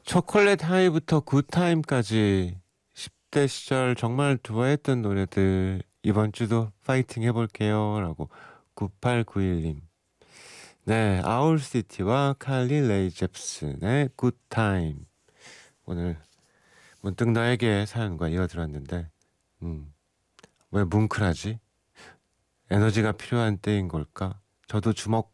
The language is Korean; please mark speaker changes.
Speaker 1: 초콜릿 하이부터 굿타임까지 10대 시절 정말 좋아했던 노래들 이번 주도 파이팅 해볼게요 라고 9891님. 네, 아울시티와 칼리 레이 잽슨의 굿타임. 오늘 문득 너에게 사연과 이어들었는데 왜 뭉클하지? 에너지가 필요한 때인 걸까? 저도 주먹